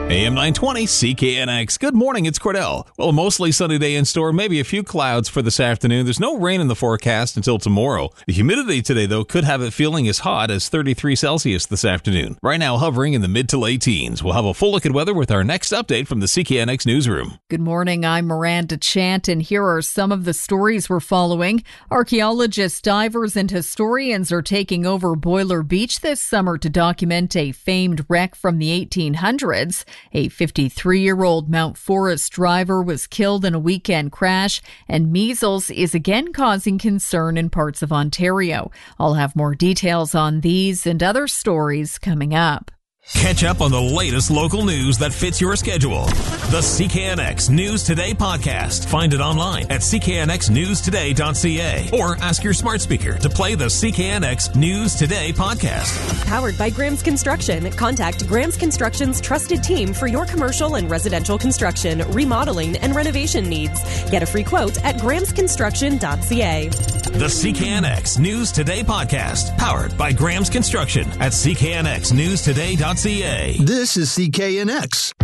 AM 920, CKNX. Good morning, it's Cordell. Well, a mostly sunny day in store, maybe a few clouds for this afternoon. There's no rain in the forecast until tomorrow. The humidity today, though, could have it feeling as hot as 33 Celsius this afternoon. Right now, hovering in the mid to late teens. We'll have a full look at weather with our next update from the CKNX newsroom. Good morning, I'm Miranda Chant, and here are some of the stories we're following. Archaeologists, divers, and historians are taking over Boiler Beach this summer to document a famed wreck from the 1800s. A 53-year-old Mount Forest driver was killed in a weekend crash, and measles is again causing concern in parts of Ontario. I'll have more details on these and other stories coming up. Catch up on the latest local news that fits your schedule. The CKNX News Today podcast. Find it online at cknxnewstoday.ca or ask your smart speaker to play the CKNX News Today podcast. Powered by Graham's Construction. Contact Graham's Construction's trusted team for your commercial and residential construction, remodeling, and renovation needs. Get a free quote at grahamsconstruction.ca. The CKNX News Today podcast. Powered by Graham's Construction at cknxnewstoday.ca. This is CKNX.